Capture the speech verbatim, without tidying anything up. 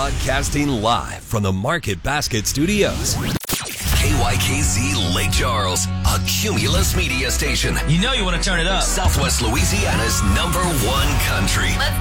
Broadcasting live from the Market Basket Studios. K Y K Z Lake Charles, a Cumulus media station. You know you want to turn it up. Southwest Louisiana's number one country. Let's